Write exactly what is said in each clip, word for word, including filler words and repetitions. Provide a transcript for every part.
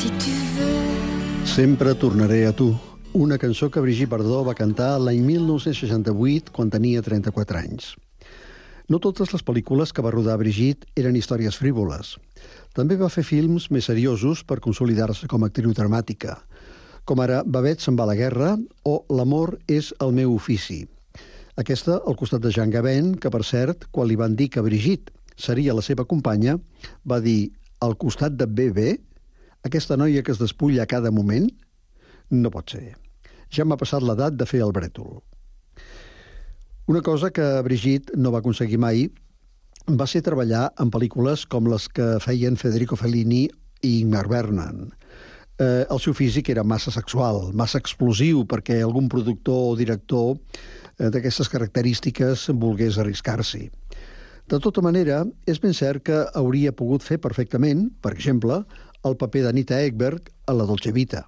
Si tu veux. Sempre tornaré a tu, una cançó que Brigitte Bardot va cantar l'any mil nou-cents seixanta-vuit quan tenia trenta-quatre anys. No totes les pel·lícules que va rodar Brigitte eren històries frívoles. També va fer films més seriosos per consolidar-se com a actriu dramàtica, com ara Babette se'n va a la guerra o L'amor és el meu ofici. Aquesta al costat de Jean Gabin, que per cert, quan li van dir que Brigitte seria la seva companya, va dir, al costat de Bébé, aquesta noia que es despulla a cada moment, no pot ser. Ja m'ha passat l'edat de fer el brètol. Una cosa que Brigitte no va aconseguir mai va ser treballar en pel·lícules com les que feien Federico Fellini i Ingmar Bergman. Eh, el seu físic era massa sexual, massa explosiu, perquè algun productor o director eh, d'aquestes característiques volgués arriscar-s'hi. De tota manera, és ben cert que hauria pogut fer perfectament, per exemple, el paper d'Anita Ekberg a la Dolce Vita.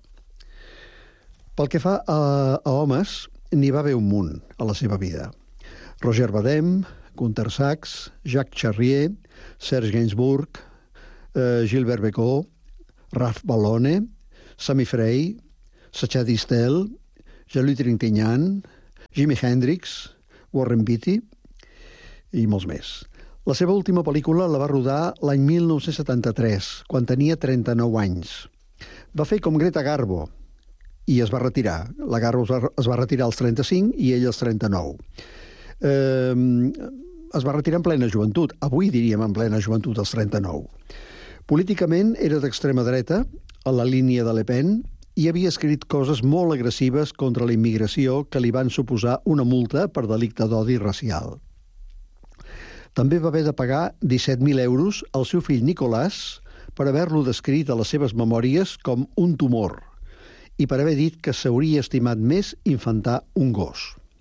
Pel que fa a, a homes, n'hi va haver un munt a la seva vida. Roger Vadim, Gunter Sachs, Jacques Charrier, Serge Gainsbourg, eh, Gilbert Bécaud, Ralph Ballone, Sammy Frey, Sacha Distel, Jean-Louis Trintignant, Jimi Hendrix, Warren Beatty i molts més. La seva última pel·lícula la va rodar l'any mil nou-cents setanta-tres, quan tenia trenta-nou anys. Va fer com Greta Garbo i es va retirar. La Garbo es va, es va retirar als trenta-cinc i ell als trenta-nou. Eh, es va retirar en plena joventut, avui diríem en plena joventut, als trenta-nou. Políticament era d'extrema dreta, a la línia de Le Pen, i havia escrit coses molt agressives contra la immigració que li van suposar una multa per delicte d'odi racial. També va haver de pagar disset mil euros al seu fill Nicolàs per haver-lo descrit a les seves memòries com un tumor i per haver dit que s'hauria estimat més infantar un gos.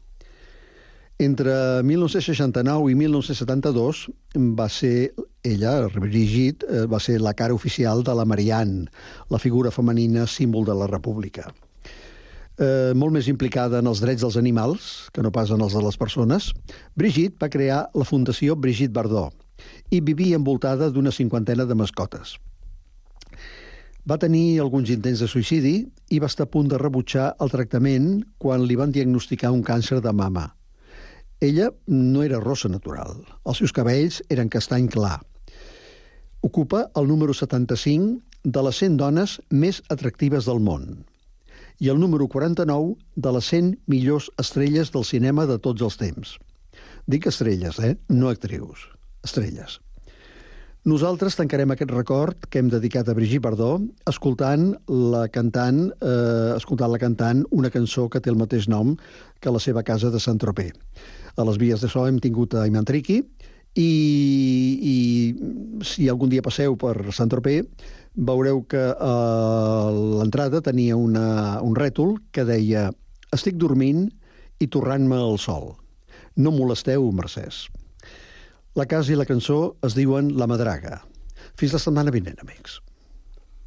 Entre mil nou-cents seixanta-nou i mil nou-cents setanta-dos va ser ella, Brigitte, va ser la cara oficial de la Marianne, la figura femenina símbol de la República. Eh, molt més implicada en els drets dels animals que no pas en els de les persones, Brigitte va crear la Fundació Brigitte Bardot i vivia envoltada d'una cinquantena de mascotes. Va tenir alguns intents de suïcidi i va estar a punt de rebutjar el tractament quan li van diagnosticar un càncer de mama. Ella no era rossa natural. Els seus cabells eren castany clar. Ocupa el número setanta-cinc de les cent dones més atractives del món i el número quaranta-nou de les cent millors estrelles del cinema de tots els temps. Dic estrelles, eh? No actrius. Estrelles. Nosaltres tancarem aquest record que hem dedicat a Brigitte Bardot escoltant la cantant, eh, escoltant la cantant una cançó que té el mateix nom que la seva casa de Saint-Tropez. A les vies de so hem tingut a Iman Triqui i, i si algun dia passeu per Saint-Tropez veureu que a l'entrada tenia una, un rètol que deia «Estic dormint i torrant-me el sol. No molesteu, mercès». La casa i la cançó es diuen La Madraga. Fins la setmana vinent, amics.